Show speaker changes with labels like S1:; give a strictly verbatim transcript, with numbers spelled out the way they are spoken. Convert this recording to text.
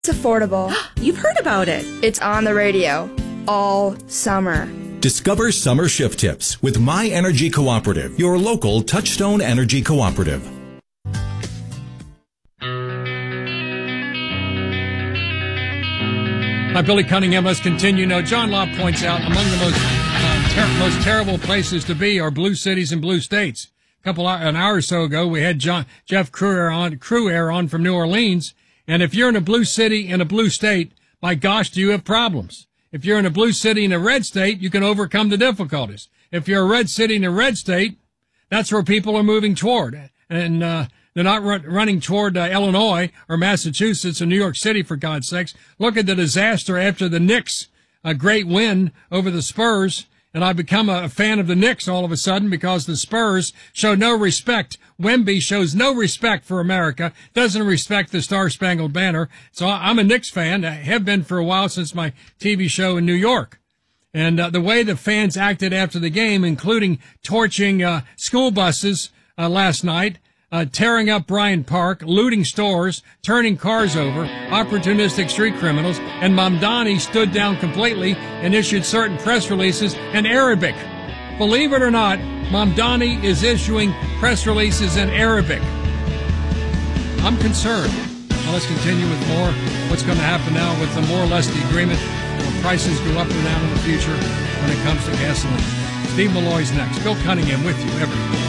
S1: It's affordable.
S2: You've heard about it.
S1: It's on the radio all summer.
S3: Discover summer shift tips with My Energy Cooperative, your local Touchstone Energy Cooperative.
S4: Hi, Billy Cunningham. Let's continue. Now, John Law points out among the most uh, ter- most terrible places to be are blue cities and blue states. A couple an hour or so ago, we had John Jeff Cruair on Cruair on from New Orleans. And if you're in a blue city in a blue state, my gosh, do you have problems? If you're in a blue city in a red state, you can overcome the difficulties. If you're a red city in a red state, that's where people are moving toward. And uh they're not run, running toward uh, Illinois or Massachusetts or New York City, for God's sakes. Look at the disaster after the Knicks, a great win over the Spurs. And I become a fan of the Knicks all of a sudden because the Spurs show no respect. Wemby shows no respect for America, doesn't respect the Star-Spangled Banner. So I'm a Knicks fan. I have been for a while since my T V show in New York. And uh, the way the fans acted after the game, including torching uh, school buses uh, last night, uh, tearing up Bryant Park, looting stores, turning cars over, opportunistic street criminals, and Mamdani stood down completely and issued certain press releases in Arabic. Believe it or not, Mamdani is issuing press releases in Arabic. I'm concerned. Now let's continue with more. What's going to happen now with the more or less the agreement? Will prices go up or down in the future when it comes to gasoline? Steve Malloy's next. Bill Cunningham with you every